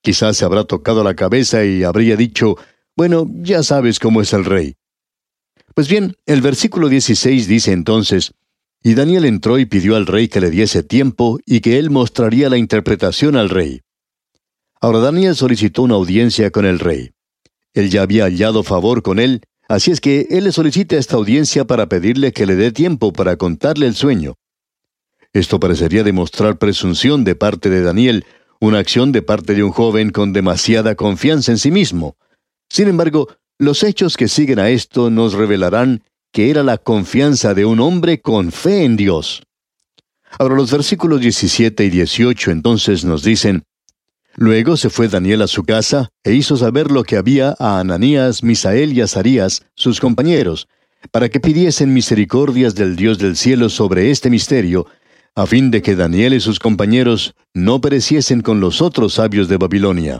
Quizás se habrá tocado la cabeza y habría dicho, bueno, ya sabes cómo es el rey. Pues bien, el versículo 16 dice entonces, y Daniel entró y pidió al rey que le diese tiempo y que él mostraría la interpretación al rey. Ahora Daniel solicitó una audiencia con el rey. Él ya había hallado favor con él, así es que él le solicita esta audiencia para pedirle que le dé tiempo para contarle el sueño. Esto parecería demostrar presunción de parte de Daniel, una acción de parte de un joven con demasiada confianza en sí mismo. Sin embargo, los hechos que siguen a esto nos revelarán que era la confianza de un hombre con fe en Dios. Ahora los versículos 17 y 18 entonces nos dicen, Luego se fue Daniel a su casa, e hizo saber lo que había a Ananías, Misael y Azarías, sus compañeros, para que pidiesen misericordias del Dios del cielo sobre este misterio, a fin de que Daniel y sus compañeros no pereciesen con los otros sabios de Babilonia.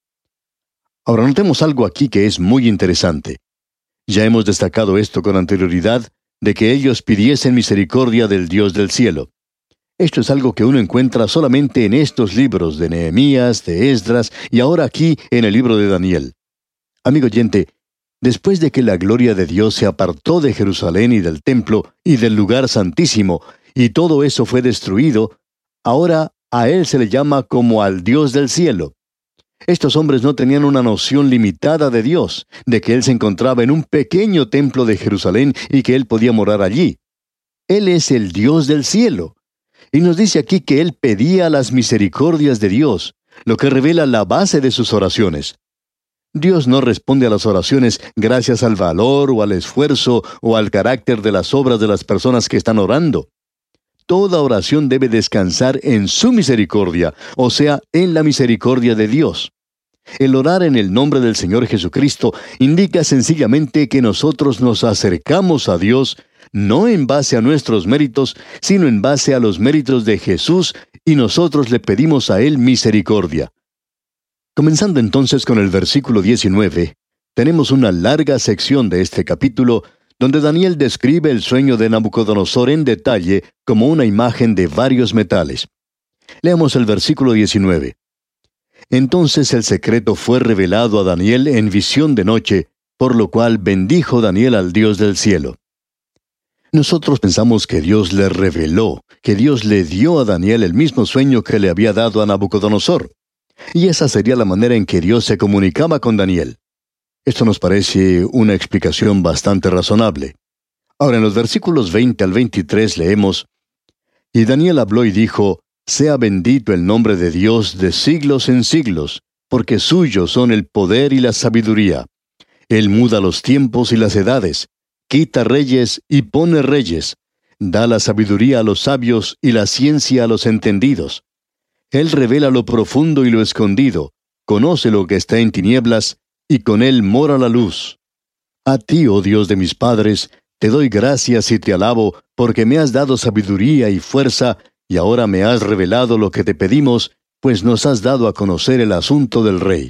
Ahora notemos algo aquí que es muy interesante. Ya hemos destacado esto con anterioridad, de que ellos pidiesen misericordia del Dios del cielo. Esto es algo que uno encuentra solamente en estos libros de Nehemías, de Esdras y ahora aquí en el libro de Daniel. Amigo oyente, después de que la gloria de Dios se apartó de Jerusalén y del templo y del lugar santísimo, y todo eso fue destruido, ahora a Él se le llama como al Dios del cielo. Estos hombres no tenían una noción limitada de Dios, de que Él se encontraba en un pequeño templo de Jerusalén y que Él podía morar allí. Él es el Dios del cielo. Y nos dice aquí que él pedía las misericordias de Dios, lo que revela la base de sus oraciones. Dios no responde a las oraciones gracias al valor o al esfuerzo o al carácter de las obras de las personas que están orando. Toda oración debe descansar en su misericordia, o sea, en la misericordia de Dios. El orar en el nombre del Señor Jesucristo indica sencillamente que nosotros nos acercamos a Dios no en base a nuestros méritos, sino en base a los méritos de Jesús, y nosotros le pedimos a Él misericordia. Comenzando entonces con el versículo 19, tenemos una larga sección de este capítulo, donde Daniel describe el sueño de Nabucodonosor en detalle como una imagen de varios metales. Leamos el versículo 19. Entonces el secreto fue revelado a Daniel en visión de noche, por lo cual bendijo Daniel al Dios del cielo. Nosotros pensamos que Dios le reveló, que Dios le dio a Daniel el mismo sueño que le había dado a Nabucodonosor. Y esa sería la manera en que Dios se comunicaba con Daniel. Esto nos parece una explicación bastante razonable. Ahora en los versículos 20 al 23 leemos, Y Daniel habló y dijo, Sea bendito el nombre de Dios de siglos en siglos, porque suyos son el poder y la sabiduría. Él muda los tiempos y las edades, quita reyes y pone reyes, da la sabiduría a los sabios y la ciencia a los entendidos. Él revela lo profundo y lo escondido, conoce lo que está en tinieblas, y con él mora la luz. A ti, oh Dios de mis padres, te doy gracias y te alabo, porque me has dado sabiduría y fuerza, y ahora me has revelado lo que te pedimos, pues nos has dado a conocer el asunto del rey.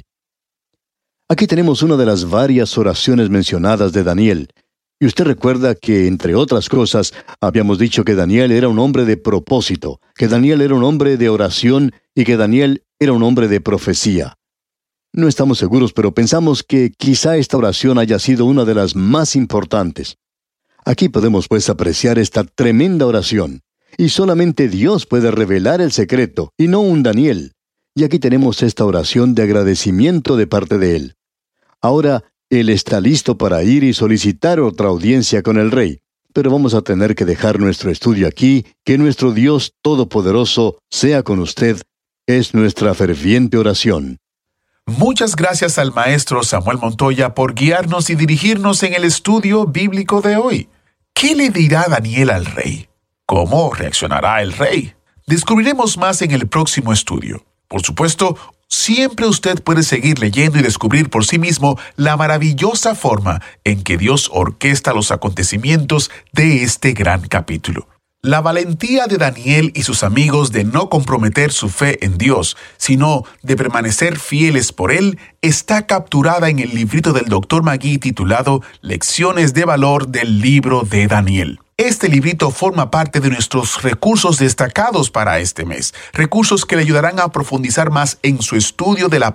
Aquí tenemos una de las varias oraciones mencionadas de Daniel. Y usted recuerda que, entre otras cosas, habíamos dicho que Daniel era un hombre de propósito, que Daniel era un hombre de oración y que Daniel era un hombre de profecía. No estamos seguros, pero pensamos que quizá esta oración haya sido una de las más importantes. Aquí podemos pues apreciar esta tremenda oración, y solamente Dios puede revelar el secreto, y no un Daniel. Y aquí tenemos esta oración de agradecimiento de parte de él. Ahora, él está listo para ir y solicitar otra audiencia con el rey. Pero vamos a tener que dejar nuestro estudio aquí. Que nuestro Dios Todopoderoso sea con usted. Es nuestra ferviente oración. Muchas gracias al maestro Samuel Montoya por guiarnos y dirigirnos en el estudio bíblico de hoy. ¿Qué le dirá Daniel al rey? ¿Cómo reaccionará el rey? Descubriremos más en el próximo estudio. Por supuesto, siempre usted puede seguir leyendo y descubrir por sí mismo la maravillosa forma en que Dios orquesta los acontecimientos de este gran capítulo. La valentía de Daniel y sus amigos de no comprometer su fe en Dios, sino de permanecer fieles por Él, está capturada en el librito del Dr. Magui titulado Lecciones de Valor del Libro de Daniel. Este librito forma parte de nuestros recursos destacados para este mes, recursos que le ayudarán a profundizar más en su estudio de la